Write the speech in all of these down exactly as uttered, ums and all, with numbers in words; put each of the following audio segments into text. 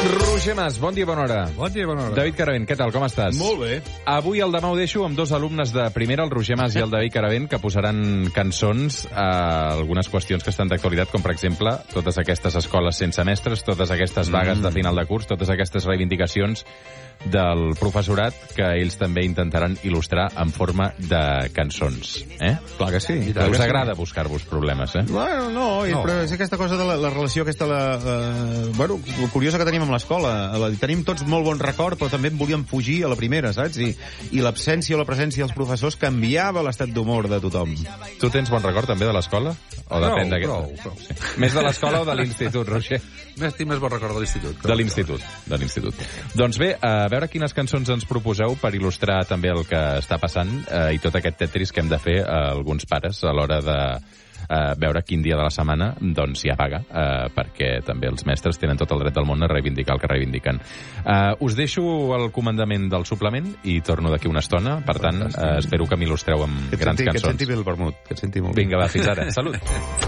Roger Mas, bon dia, bona hora. Bon dia, bona hora. David Caravent, què tal, com estàs? Molt bé. Avui el demà ho deixo amb dos alumnes de primera, el Roger Mas i el David Caravent, que posaran cançons a algunes qüestions que estan d'actualitat, com per exemple totes aquestes escoles sense mestres, totes aquestes vagues mm. de final de curs, totes aquestes reivindicacions del professorat que ells també intentaran il·lustrar en forma de cançons. Eh? Clar que sí. Que us agrada sí. buscar-vos problemes, eh? Bueno, no, no, però és aquesta cosa de la, la relació aquesta, la, uh, bueno, curiosa que tenim amb l'escola. La, tenim tots molt bon record, però també en volíem fugir a la primera, saps? I, i l'absència o la presència dels professors canviava l'estat d'humor de tothom. Tu tens bon record també de l'escola? O depèn prou, de prou, prou. Sí. Més de l'escola o de l'institut, Roger? Més tinc més bon record de l'institut. De l'institut, de l'institut. Doncs bé, a veure quines cançons ens proposeu per il·lustrar també el que està passant eh, i tot aquest tetris que hem de fer a alguns pares a l'hora de eh, veure quin dia de la setmana doncs hi ha vaga, eh, perquè també els mestres tenen tot el dret del món a reivindicar el que reivindiquen. Eh, us deixo el comandament del suplement i torno d'aquí una estona, per tant, eh, espero que m'il·lustreu amb que grans senti, cançons. Que et senti bé el vermut, que et senti molt bé. Vinga, va, fins ara. Salut.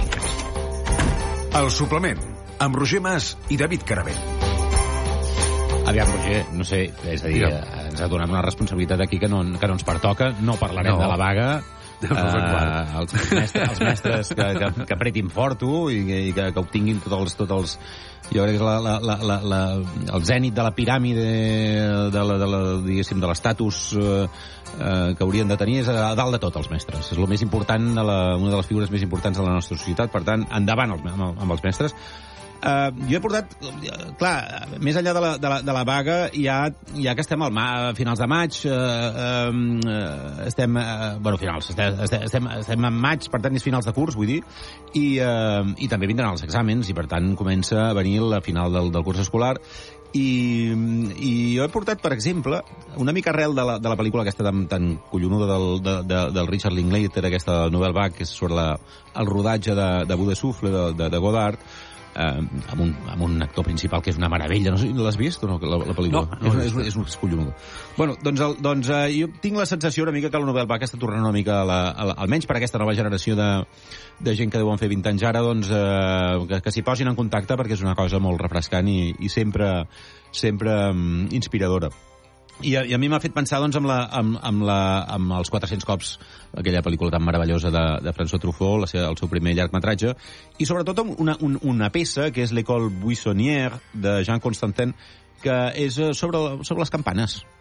El suplement, amb Roger Mas i David Caravent. Aviam, Roger, no sé, és a dir, ja. ens ha donat una responsabilitat aquí que no, que no ens pertoca, no parlarem no. de la vaga, uh, els, mestres, els mestres que, que, que apretin fort tu i, i que, que obtinguin tots els, tots els... Jo crec que la, la, la, la, la, el zènit de la piràmide de la, de la, diguéssim, de l'estatus uh, uh, que haurien de tenir és a dalt de tot els mestres. És el més important, de la, una de les figures més importants de la nostra societat, per tant, endavant els, amb, amb els mestres. Uh, jo he portat, clar, més enllà de la, de la, de la vaga, ja, ja que estem al ma, a finals de maig, uh, uh, estem, uh, bueno, finals, estem, estem, estem en maig, per tant, és finals de curs, vull dir, i, uh, i també vindran els exàmens, i per tant comença a venir la final del, del curs escolar, i, i jo he portat, per exemple, una mica arrel de la, de la pel·lícula aquesta tan, tan collonuda del, de, de, del Richard Linklater, aquesta Nouvelle Vague, que és sobre la, el rodatge de, de Bout de Souffle, de, de, de Godard, Uh, amb, un, amb un actor principal que és una meravella. No sé, l'has vist o no, la, la pel·lícula? No, no és, és, és, és collonuda. Bueno, doncs, el, doncs uh, jo tinc la sensació una mica que la Nouvelle Vague està tornant una mica, a la, a la, almenys per aquesta nova generació de, de gent que deuen fer vint anys ara, doncs, uh, que, que s'hi posin en contacte perquè és una cosa molt refrescant i, i sempre, sempre um, inspiradora. I a, i a mi m'ha fet pensar doncs, amb, la, amb, amb, la, amb els quatre-cents cops, aquella pel·lícula tan meravellosa de, de François Truffaut, la seva, el seu primer llargmetratge, i sobretot amb una, un, una peça que és l'École Buissonnière de Jean Constantin, que és sobre, sobre les campanes.